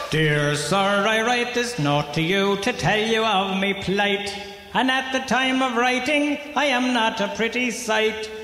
Dear sir, I write this note to you to tell you of me plight. And at the time of writing, I am not a pretty sight.